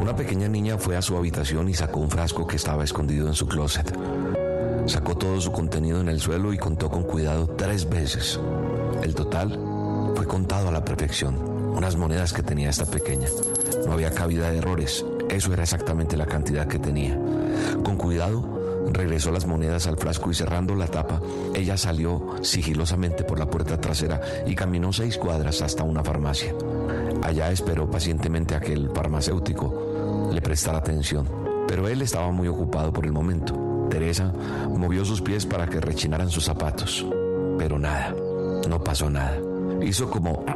Una pequeña niña fue a su habitación y sacó un frasco que estaba escondido en su closet. Sacó todo su contenido en el suelo y contó con cuidado 3 veces. El total fue contado a la perfección. Unas monedas que tenía esta pequeña. No había cabida de errores. Eso era exactamente la cantidad que tenía. Con cuidado, regresó las monedas al frasco y cerrando la tapa, ella salió sigilosamente por la puerta trasera y caminó 6 cuadras hasta una farmacia. Allá esperó pacientemente a que el farmacéutico le prestara atención, pero él estaba muy ocupado por el momento. Teresa movió sus pies para que rechinaran sus zapatos, pero nada, no pasó nada. Hizo como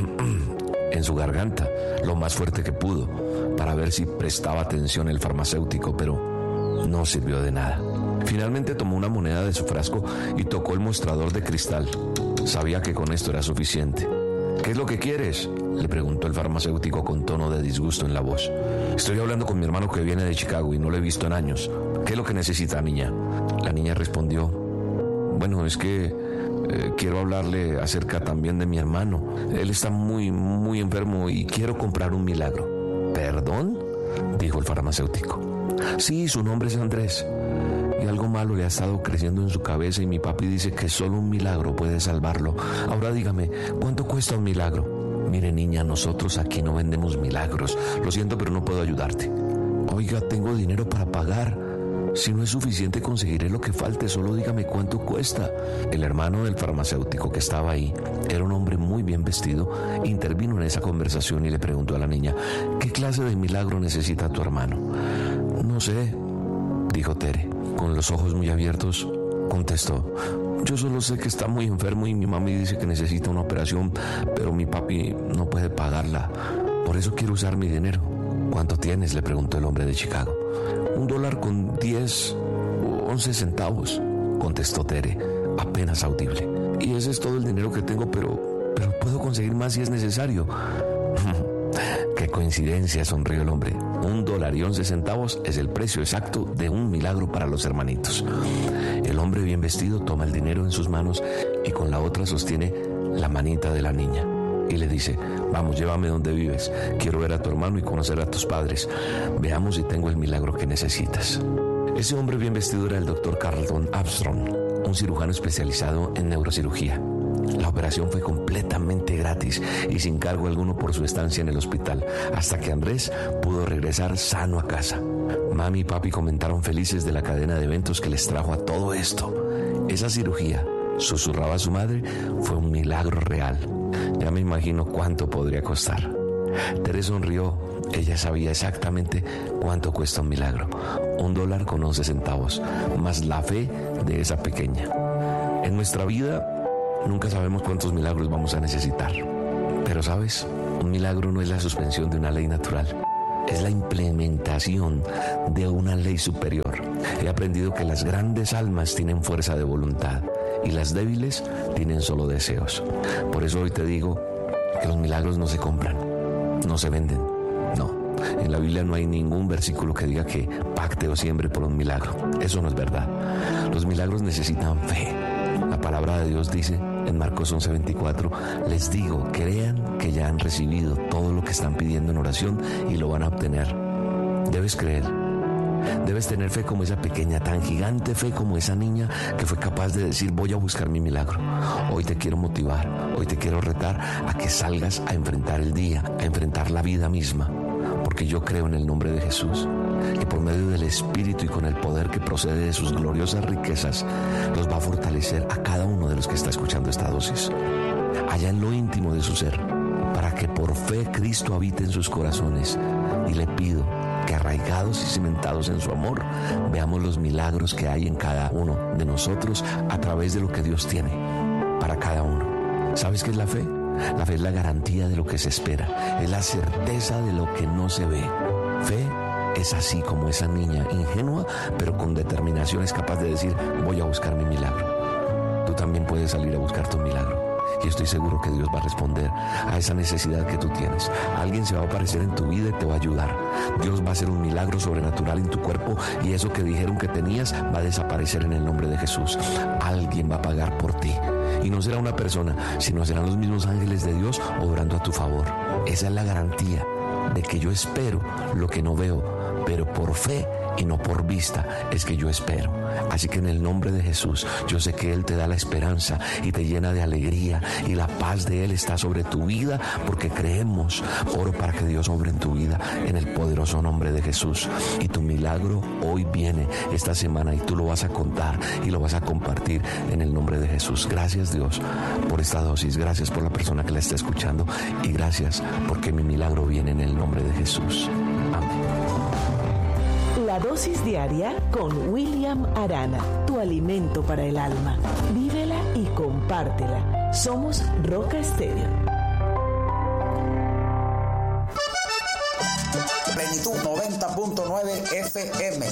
en su garganta, lo más fuerte que pudo, para ver si prestaba atención el farmacéutico, pero no sirvió de nada. Finalmente tomó una moneda de su frasco y tocó el mostrador de cristal. Sabía que con esto era suficiente. ¿Qué es lo que quieres?, le preguntó el farmacéutico con tono de disgusto en la voz. Estoy hablando con mi hermano que viene de Chicago y no lo he visto en años. ¿Qué es lo que necesita, niña? La niña respondió, bueno, es que quiero hablarle acerca también de mi hermano. Él está muy enfermo y quiero comprar un milagro. ¿Perdón?, dijo el farmacéutico. Sí, su nombre es Andrés. Y algo malo le ha estado creciendo en su cabeza y mi papi dice que solo un milagro puede salvarlo. Ahora dígame, ¿cuánto cuesta un milagro? Mire, niña, nosotros aquí no vendemos milagros. Lo siento, pero no puedo ayudarte. Oiga, tengo dinero para pagar. Si no es suficiente, conseguiré lo que falte. Solo dígame cuánto cuesta. El hermano del farmacéutico que estaba ahí era un hombre muy bien vestido. Intervino en esa conversación y le preguntó a la niña, ¿qué clase de milagro necesita tu hermano? No sé, dijo Tere. Con los ojos muy abiertos, contestó, yo solo sé que está muy enfermo y mi mami dice que necesita una operación, pero mi papi no puede pagarla. Por eso quiero usar mi dinero. ¿Cuánto tienes?, le preguntó el hombre de Chicago. $1 con 10 o 11 centavos, contestó Tere, apenas audible. Y ese es todo el dinero que tengo, pero puedo conseguir más si es necesario. ¡Qué coincidencia!, sonrió el hombre. $1 y 11 centavos es el precio exacto de un milagro para los hermanitos. El hombre bien vestido toma el dinero en sus manos y con la otra sostiene la manita de la niña y le dice, vamos, llévame donde vives. Quiero ver a tu hermano y conocer a tus padres. Veamos si tengo el milagro que necesitas. Ese hombre bien vestido era el doctor Carlton Armstrong, un cirujano especializado en neurocirugía. La operación fue completamente gratis y sin cargo alguno por su estancia en el hospital, hasta que Andrés pudo regresar sano a casa. Mami y papi comentaron felices de la cadena de eventos que les trajo a todo esto. Esa cirugía, susurraba su madre, fue un milagro real. Ya me imagino cuánto podría costar. Tere sonrió. Ella sabía exactamente cuánto cuesta un milagro. $1 con 11 centavos, más la fe de esa pequeña. En nuestra vida nunca sabemos cuántos milagros vamos a necesitar. Pero, ¿sabes? Un milagro no es la suspensión de una ley natural. Es la implementación de una ley superior. He aprendido que las grandes almas tienen fuerza de voluntad y las débiles tienen solo deseos. Por eso hoy te digo que los milagros no se compran, no se venden. No, en la Biblia no hay ningún versículo que diga que pacte o siembre por un milagro. Eso no es verdad. Los milagros necesitan fe. La palabra de Dios dice en Marcos 11:24, les digo, crean que ya han recibido todo lo que están pidiendo en oración y lo van a obtener. Debes creer. Debes tener fe como esa pequeña, tan gigante fe como esa niña que fue capaz de decir, voy a buscar mi milagro. Hoy te quiero motivar, hoy te quiero retar a que salgas a enfrentar el día, a enfrentar la vida misma. Porque yo creo en el nombre de Jesús, que por medio del Espíritu y con el poder que procede de sus gloriosas riquezas, los va a fortalecer a cada uno de los que está escuchando esta dosis, allá en lo íntimo de su ser, para que por fe Cristo habite en sus corazones. Y le pido que arraigados y cimentados en su amor, veamos los milagros que hay en cada uno de nosotros a través de lo que Dios tiene para cada uno. ¿Sabes qué es la fe? La fe es la garantía de lo que se espera, es la certeza de lo que no se ve. Fe es así como esa niña ingenua, pero con determinación es capaz de decir, voy a buscar mi milagro. Tú también puedes salir a buscar tu milagro. Y estoy seguro que Dios va a responder a esa necesidad que tú tienes. Alguien se va a aparecer en tu vida y te va a ayudar. Dios va a hacer un milagro sobrenatural en tu cuerpo y eso que dijeron que tenías va a desaparecer en el nombre de Jesús. Alguien va a pagar por ti. Y no será una persona, sino serán los mismos ángeles de Dios obrando a tu favor. Esa es la garantía de que yo espero lo que no veo, pero por fe y no por vista es que yo espero. Así que en el nombre de Jesús, yo sé que Él te da la esperanza y te llena de alegría, y la paz de Él está sobre tu vida porque creemos. Oro para que Dios obre en tu vida en el poderoso nombre de Jesús. Y tu milagro hoy viene esta semana y tú lo vas a contar y lo vas a compartir en el nombre de Jesús. Gracias, Dios, por esta dosis. Gracias por la persona que la está escuchando, y gracias porque mi milagro viene en el nombre de Jesús. Amén. La dosis diaria con William Arana, tu alimento para el alma. Vívela y compártela. Somos Roca Estéreo. Plenitud 90.9 FM.